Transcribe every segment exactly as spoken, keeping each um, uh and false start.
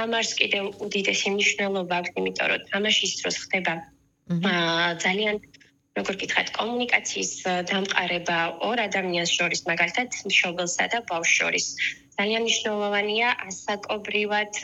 თამარს კიდევ უდიდესი მნიშვნელობა აქვს, იმიტომ რომ თამაშის დროს ხდება ძალიან როგორ გითხრათ, კომუნიკაციის დამყარება ორ ადამიანს შორის, მაგალითად, მშობელსა და ბავშვს შორის. ძალიან მნიშვნელოვანია ასაკობრივად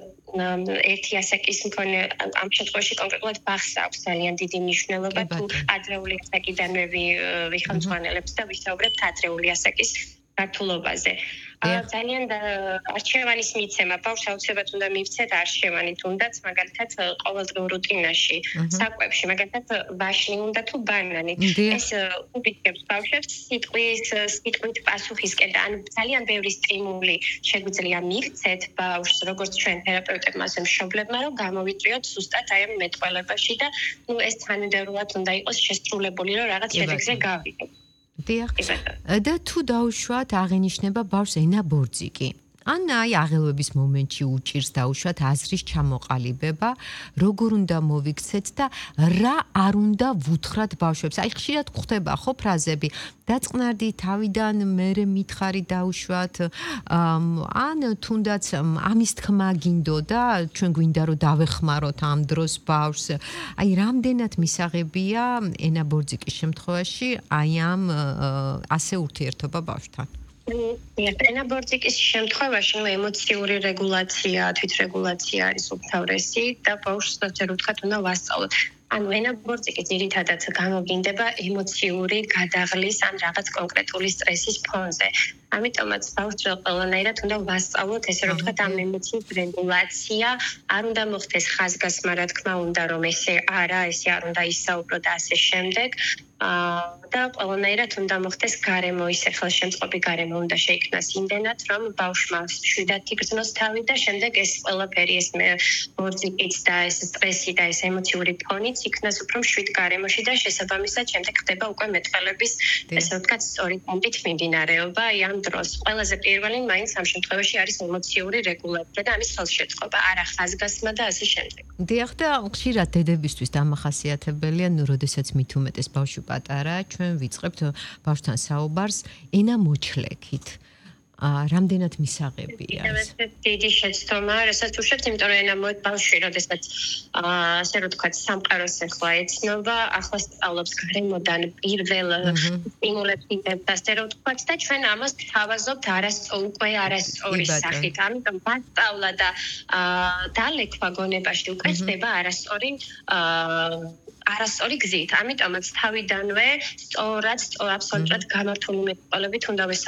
ერთი ასაკის მქონე ამ შემთხვევაში კონკრეტულად ბაღს აქვს ძალიან დიდი მნიშვნელობა თუ ადრეული ასაკიდანვე ვიხელმძღვანელებს და ვისაუბრებთ ადრეული ასაკის გართულობაზე. ძალიან არჩევანის მიცემა, ბავშვს აუცილებლად უნდა მივცეთ არჩევანი, თუნდაც მაგალითად ყოველდღიურ რუტინაში, საკვებში, მაგალითად ვაშლი უნდა თუ ბანანი. ეს უბიძგებს ბავშვებს სიტყვის, სიტყვით პასუხისკენ და ან ძალიან ბევრი სტიმული შეგვიძლია მივცეთ ბავშვს, როგორც ჩვენ თერაპევტებმა, ასე მშობლებმა, რომ გამოვიწვიოთ ზუსტად აი ამ მეტყველებაში და ნუ ეს თანმიმდევრულად უნდა იყოს შესრულებული, რომ რაღაც შედეგზე გავიგოთ. დიახ. და თუ დაუშვათ აღინიშნება ბავშვს ენა ბორძიკი. ან აი აღელვების მომენტში უჭირს დაუშვათ აზრის ჩამოყალიბება, როგორ უნდა მოვიქცეთ და რა არ უნდა ვუთხრათ ბავშვებს. აი ხშირად გვხდება ხო ფრაზები დაწყნარდი თავიდან მერე მითხარი დაუშვათ ან თუნდაც ამის თქმა გინდოდა ჩვენ გვინდა რომ დავეხმაროთ ამ დროს ბავშვს. აი რამდენად მისაღებია ენა ბორძიკის შემთხვევაში აი ამ ასე ურთიერთობა ბავშვთან. ენა ბორძიკის შემთხვევაში ნუ ემოციური რეგულაცია, თვითრეგულაცია არის უმთავრესი და ბავშვს ასე ვთქვათ, უნდა ვასწავლოთ. ანუ ენა ბორძიკი ძირითადად გამოგინდება ემოციური გადაღლის ან რაღაც კონკრეტული სტრესის ფონზე. ამიტომაც ბავშვს ყველანაირად უნდა ვასწავლოთ, ესე რომ ვთქვათ, ამ ემოციის რეგულაცია, არ უნდა მოხდეს ხაზგასმა, რა თქმა უნდა, რომ ესე არა, ესე არ უნდა ისაუბრო და ასე შემდეგ. და ყველანაირად უნდა მოხდეს გარემო, ისე ხელშემწყობი გარემო უნდა შეიქმნას იმდენად, რომ ბავშვმა მშვიდად იგრძნოს თავი და შემდეგ ეს ყველაფერი, ეს ბორძიკიც და ეს სტრესი და ეს ემოციური ფონიც იქნას უფრო მშვიდ გარემოში და შესაბამისად შემდეგ ხდება უკვე მეტყველების, ესე ვთქვათ, სწორი ტემპით მიმდინარეობა. აი ამ დროს ყველაზე პირველი მაინც ამ შემთხვევაში არის ემოციური რეგულაცია და ამის ხელშეწყობა, არა ხაზგასმა და ასე შემდეგ. დიახ და ხშირად დედებისთვის დამახასიათებელია, ნუ როდესაც მით უმეტეს ბავშვი პატარა, ჩვენ ვიწყებთ ბავშვთან საუბარს ენა მოჩლექით. რამდენად მისაღებია ეს? დიდი შეცდომა, რასაც უშვებთ, იმიტომ რომ ენა ბავშვი, როდესაც ასე რომ ვთქვათ, სამყაროს ახლა ეცნობა, ახლა სწავლობს გარემოდან პირველ სტიმულებს იღებს, ასე რომ ვთქვათ და ჩვენ ამას თავაზობთ არასწორი უკვე არასწორი სახით. ამიტომ დასწავლა და დალექვა გონებაში უკვე ხდება არასწორი არასწორი გზით. ამიტომაც თავიდანვე სწორად, აბსოლუტურად გამართული მეტყველებით უნდა